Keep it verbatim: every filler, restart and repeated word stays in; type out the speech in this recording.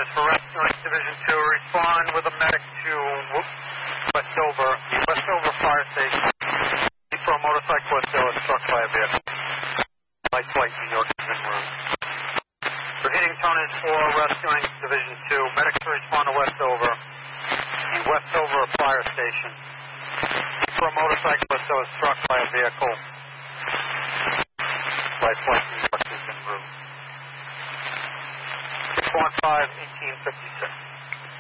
is for Rescuing Division two. Respond with a medic to Westover, Westover Fire Station. For a motorcyclist that was struck by a vehicle. Light flight New York is en route. Repeating tone is for Rescuing Division two. Medics to respond to Westover. The Westover Fire Station. For a motorcyclist that was struck by a vehicle. Light flight New York is en route. six one five, eighteen fifty-six.